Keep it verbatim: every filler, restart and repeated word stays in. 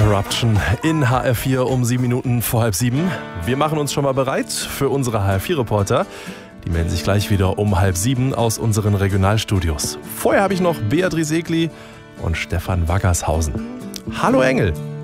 Eruption in H R vier um sieben Minuten vor halb sieben. Wir machen uns schon mal bereit für unsere H R vier Reporter. Die melden sich gleich wieder um halb sieben aus unseren Regionalstudios. Vorher habe ich noch Beatrice Egli und Stefan Waggershausen. Hallo Engel!